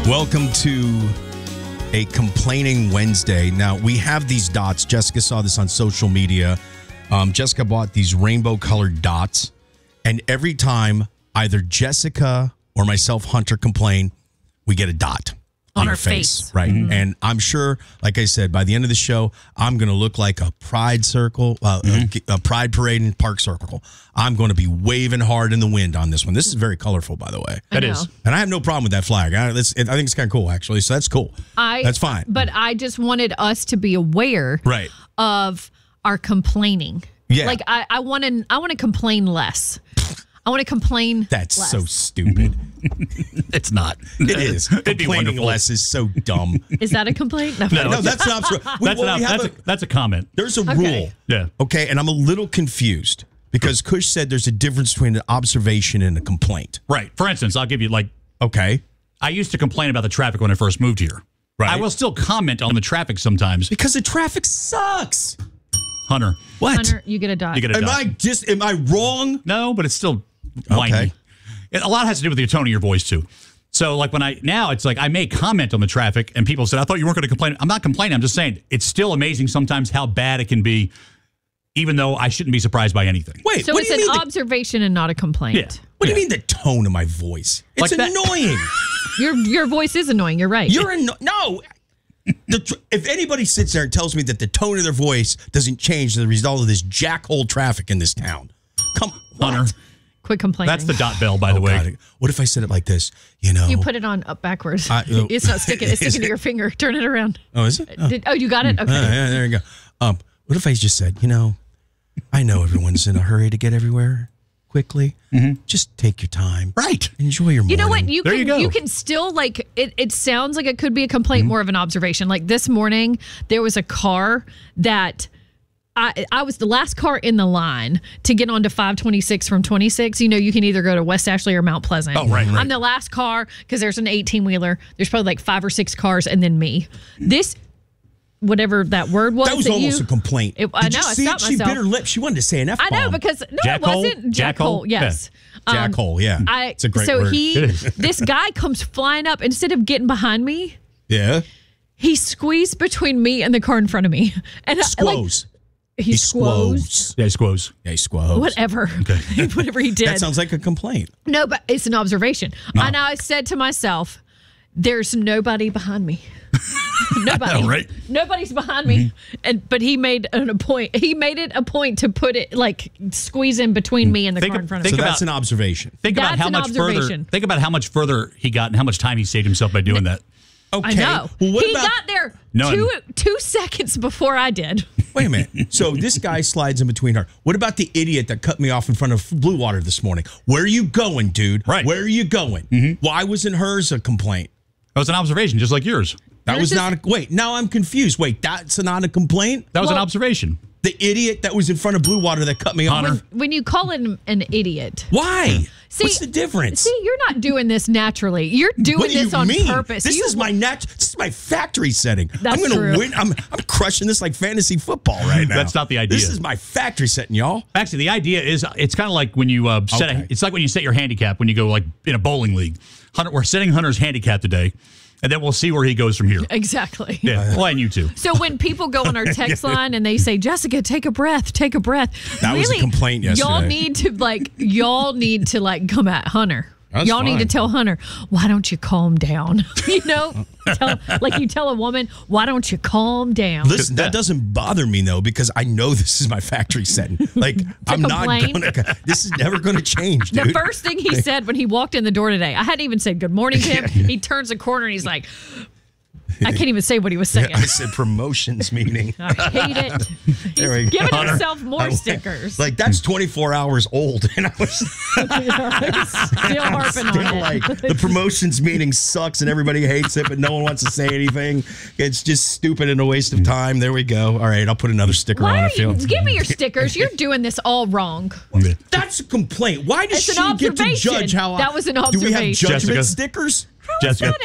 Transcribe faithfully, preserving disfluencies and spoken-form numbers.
Welcome to a complaining Wednesday. Now, we have these dots. Jessica saw this on social media. Um, Jessica bought these rainbow-colored dots, and every time either Jessica or myself, Hunter, complain, we get a dot on, on our our face, face. right? Mm-hmm. And I'm sure, like I said, by the end of the show, I'm going to look like a pride circle, uh, mm-hmm. a, a pride parade in Park Circle. I'm going to be waving hard in the wind on this one. This is very colorful, by the way. I That know. is. And I have no problem with that flag. I, it's, it, I think it's kind of cool, actually. So that's cool. I, that's fine. But I just wanted us to be aware Right. of our complaining. Yeah. Like I, I want to I want to complain less. I want to complain That's less. so stupid. It's not. It is. It'd be Complaining wonderful. less is so dumb. Is that a complaint? No. No, that's an observation. That's, an, that's, a, that's a comment. There's a Okay. rule. Yeah. Okay, and I'm a little confused because Kush said there's a difference between an observation and a complaint. Right. For instance, I'll give you like, Okay. I used to complain about the traffic when I first moved here. Right. I will still comment on the traffic sometimes. Because the traffic sucks. Hunter, What? Hunter, you get a dot. you get a Am dot. I just am I wrong? No, but it's still whiny. Okay. It, a lot has to do with the tone of your voice, too. So, like, when I, now it's like I may comment on the traffic and people said, I thought you weren't going to complain. I'm not complaining. I'm just saying it's still amazing sometimes how bad it can be, even though I shouldn't be surprised by anything. Wait, so what it's do an you mean? The, observation and not a complaint. Yeah. what do Yeah. you mean the tone of my voice? It's Like that- annoying. Your your voice is annoying. You're right. You're anno- no. The tr- if anybody sits there and tells me that the tone of their voice doesn't change as a result of this jackhole traffic in this town, come what? Hunter, Quit complaining. that's the dot bell, by the Oh, way. God. What if I said it like this? You know. You put it on up backwards. I- oh. it's not sticking. It's Is sticking to it? your finger. Turn it around. oh, is it? Oh. Did, oh, you got it. Okay. Uh, yeah, there you go. Um, what if I just said, you know, I know everyone's in a hurry to get everywhere quickly. Just take your time. Right. Enjoy your morning. You know what? You There can you you, go. can still like it. It sounds like it could be a complaint, more of an observation. Like this morning, there was a car that I I was the last car in the line to get onto five twenty-six from twenty-six. You know, you can either go to West Ashley or Mount Pleasant. Oh, right, right. I'm the last car because there's an eighteen wheeler. There's probably like five or six cars, and then me. This. Whatever that word was. That was that almost you, a complaint. It- I Did know, you I see it? stopped She myself. bit her lip. She wanted to say an F-bomb. I know because no, Jack it wasn't hole? Jack Jack hole? hole. Yes. Jack Um, hole, yeah. I, it's a great so word. he, this guy comes flying up. Instead of getting behind me, yeah. he squeezed between me and the car in front of me. And I- Squoze. like, he, He squoze. squoze. Yeah, squoze. Yeah, he squoze. Whatever. Whatever he did. That sounds like a complaint. No, but it's an observation. And I said to myself, there's nobody behind me. Nobody. know, right? Nobody's behind me. And but he made an a point. He made it a point to put it like squeeze in between me and the Think car of- in front So of me. Think that's about- an observation. Think about That's how an much further. observation. Think about how much further he got and how much time he saved himself by doing that. Okay. I know. Well, what he about, got there None. two two seconds before I did. wait a minute. So this guy slides in between her. What about the idiot that cut me off in front of Blue Water this morning? Where are you going, dude? Right. Where are you going? Mm-hmm. Why wasn't hers a complaint? That was an observation, just like yours. That Yours was is- not a wait. Now I'm confused. Wait, that's not a complaint. That was an Well- observation. The idiot that was in front of Blue Water that cut me off. Hunter. When you call him an idiot. Why? See- What's the difference? See, you're not doing this naturally. You're doing what do this you on mean? purpose. This You- is my nat- This is my factory setting. That's I'm gonna true. win. I'm I'm crushing this like fantasy football right now. That's not the idea. This is my factory setting, y'all. Actually, the idea is it's kind of like when you uh, set. Okay. A, it's like when you set your handicap when you go like in a bowling league. Hunter, we're setting Hunter's handicap today, and then we'll see where he goes from here. Exactly. Yeah, well, and you too. So when people go on our text line and they say, Jessica, take a breath, take a breath. That was a really, complaint yesterday. Y'all need to like, y'all need to like come at Hunter. That's y'all need to fine. tell Hunter, why don't you calm down? You know, tell, like you tell a woman, why don't you calm down? Listen, that doesn't bother me though because I know this is my factory setting. Like I'm complain? not gonna. This is never gonna change, dude. The first thing he said when he walked in the door today, I hadn't even said good morning to him. He turns a corner and he's like, I can't even say what he was saying. I said promotions meeting. I hate it. There we He's go. giving Hunter, himself more I- stickers. Like that's twenty-four hours old, and I was Still harping on still it. like the promotions meeting sucks and everybody hates it, but no one wants to say anything. It's just stupid and a waste of time. There we go. All right, I'll put another sticker Why on. are I feel. you? Give me your stickers. You're doing this all wrong. That's a complaint. Why does It's an she get to observation. judge how? I, That was an Do we have observation. judgment Jessica. stickers? Jessica,